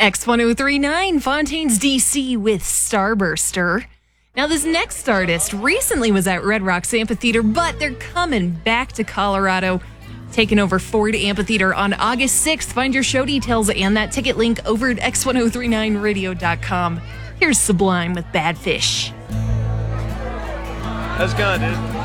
X1039, Fontaine's DC with Starburster. Now, this next artist recently was at Red Rocks Amphitheater, but they're coming back to Colorado, taking over Ford Amphitheater on August 6th. Find your show details and that ticket link over at x1039radio.com. Here's Sublime with Bad Fish. How's it going, dude?